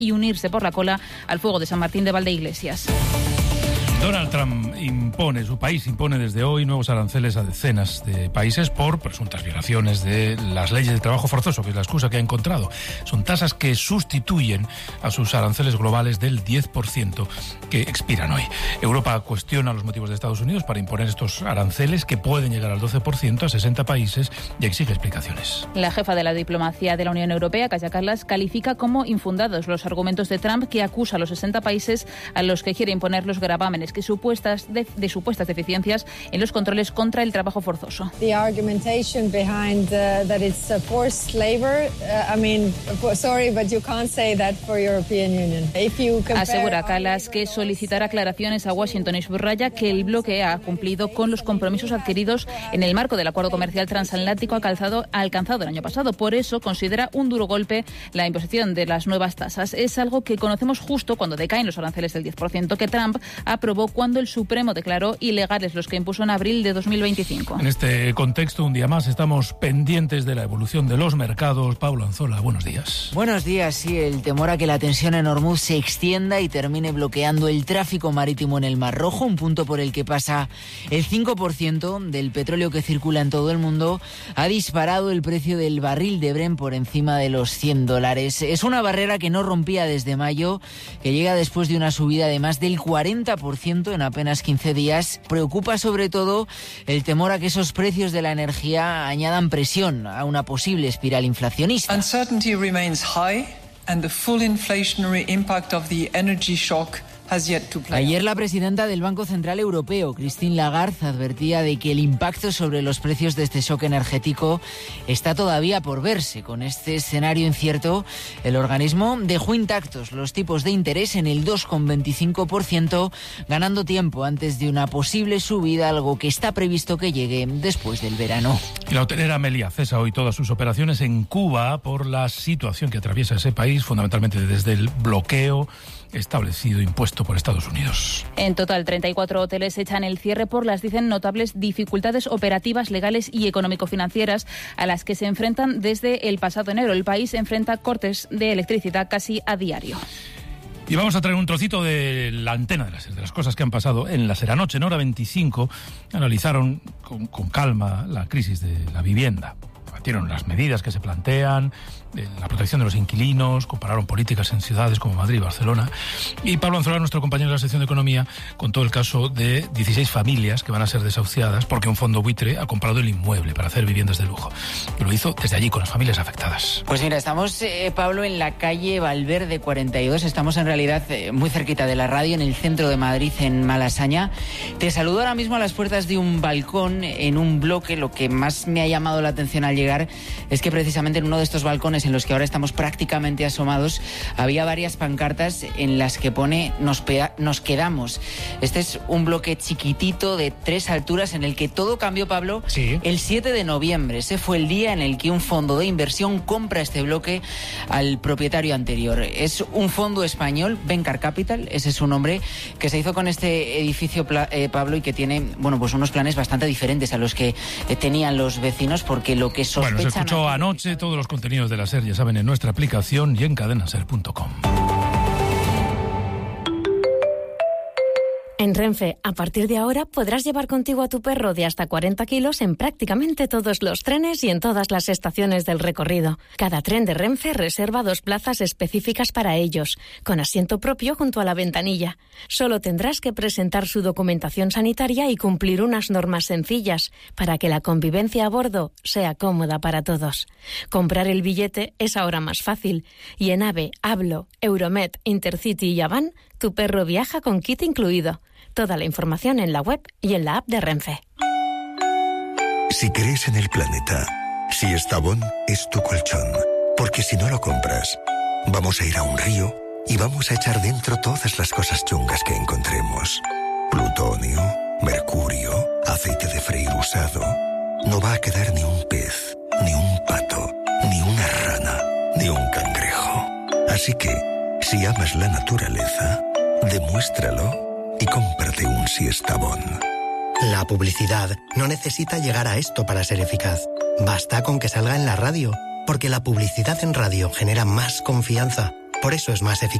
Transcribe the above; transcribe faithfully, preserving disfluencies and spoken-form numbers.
y unirse por la cola al fuego de San Martín de Valdeiglesias. Donald Trump impone, su país impone desde hoy nuevos aranceles a decenas de países por presuntas violaciones de las leyes de trabajo forzoso, que es la excusa que ha encontrado. Son tasas que sustituyen a sus aranceles globales del diez por ciento que expiran hoy. Europa cuestiona los motivos de Estados Unidos para imponer estos aranceles que pueden llegar al doce por ciento a sesenta países y exige explicaciones. La jefa de la diplomacia de la Unión Europea, Kaja Kallas, califica como infundados los argumentos de Trump, que acusa a los sesenta países a los que quiere imponer los gravámenes que supuestas de, de supuestas deficiencias en los controles contra el trabajo forzoso. The argumentation behind uh, that it's uh, forced labor, uh, I mean, sorry, but you can't say that for European Union. If you compare... Asegura Kallas que solicitará aclaraciones a Washington y subraya que el bloque ha cumplido con los compromisos adquiridos en el marco del acuerdo comercial transatlántico alcanzado, alcanzado el año pasado. Por eso considera un duro golpe la imposición de las nuevas tasas. Es algo que conocemos justo cuando decaen los aranceles del diez por ciento que Trump aprobó cuando el Supremo declaró ilegales los que impuso en abril de dos mil veinticinco. En este contexto, un día más, estamos pendientes de la evolución de los mercados. Pablo Anzola, buenos días. Buenos días, sí, el temor a que la tensión en Hormuz se extienda y termine bloqueando el tráfico marítimo en el Mar Rojo, un punto por el que pasa el cinco por ciento del petróleo que circula en todo el mundo, ha disparado el precio del barril de Brent por encima de los cien dólares. Es una barrera que no rompía desde mayo, que llega después de una subida de más del cuarenta por ciento en apenas quince días. Preocupa sobre todo el temor a que esos precios de la energía añadan presión a una posible espiral inflacionista. Uncertainty remains high and the full inflationary impact of the energy shock has yet to play. Ayer la presidenta del Banco Central Europeo, Christine Lagarde, advertía de que el impacto sobre los precios de este shock energético está todavía por verse. Con este escenario incierto, el organismo dejó intactos los tipos de interés en el dos coma veinticinco por ciento, ganando tiempo antes de una posible subida, algo que está previsto que llegue después del verano. Y la hotelera Meliá cesa hoy todas sus operaciones en Cuba por la situación que atraviesa ese país, fundamentalmente desde el bloqueo establecido, impuesto por Estados Unidos. En total, treinta y cuatro hoteles echan el cierre por las, dicen, notables dificultades operativas, legales y económico-financieras a las que se enfrentan desde el pasado enero. El país enfrenta cortes de electricidad casi a diario. Y vamos a traer un trocito de la antena de las, de las cosas que han pasado en la SER. Anoche, en hora veinticinco, analizaron con, con calma la crisis de la vivienda. Debatieron las medidas que se plantean, la protección de los inquilinos, compararon políticas en ciudades como Madrid y Barcelona. Y Pablo Anzola, nuestro compañero de la sección de Economía, contó el caso de dieciséis familias que van a ser desahuciadas porque un fondo buitre ha comprado el inmueble para hacer viviendas de lujo. Y lo hizo desde allí, con las familias afectadas. Pues mira, estamos, eh, Pablo, en la calle Valverde cuarenta y dos. Estamos en realidad eh, muy cerquita de la radio, en el centro de Madrid, en Malasaña. Te saludo ahora mismo a las puertas de un balcón en un bloque. Lo que más me ha llamado la atención al llegar es que precisamente en uno de estos balcones en los que ahora estamos prácticamente asomados, había varias pancartas en las que pone nos, peda- nos quedamos. Este es un bloque chiquitito de tres alturas en el que todo cambió, Pablo, sí. El siete de noviembre. Ese fue el día en el que un fondo de inversión compra este bloque al propietario anterior. Es un fondo español, Vencar Capital, ese es su nombre, que se hizo con este edificio, eh, Pablo, y que tiene, bueno, pues unos planes bastante diferentes a los que eh, tenían los vecinos, porque lo que sospechan... Bueno, se escuchó anoche. Todos los contenidos de la SER, ya saben, en nuestra aplicación y en cadena ser punto com. En Renfe, a partir de ahora podrás llevar contigo a tu perro de hasta cuarenta kilos en prácticamente todos los trenes y en todas las estaciones del recorrido. Cada tren de Renfe reserva dos plazas específicas para ellos, con asiento propio junto a la ventanilla. Solo tendrás que presentar su documentación sanitaria y cumplir unas normas sencillas para que la convivencia a bordo sea cómoda para todos. Comprar el billete es ahora más fácil y en AVE, Hablo, Euromed, Intercity y Avan, tu perro viaja con kit incluido. Toda la información en la web y en la app de Renfe. Si crees en el planeta, si Estavón es tu colchón, porque si no lo compras, vamos a ir a un río y vamos a echar dentro todas las cosas chungas que encontremos. Plutonio, mercurio, aceite de freír usado. No va a quedar ni un pez, ni un pato, ni una rana, ni un cangrejo. Así que, si amas la naturaleza, demuéstralo y cómprate un Siestabón. La publicidad no necesita llegar a esto para ser eficaz. Basta con que salga en la radio, porque la publicidad en radio genera más confianza. Por eso es más eficaz.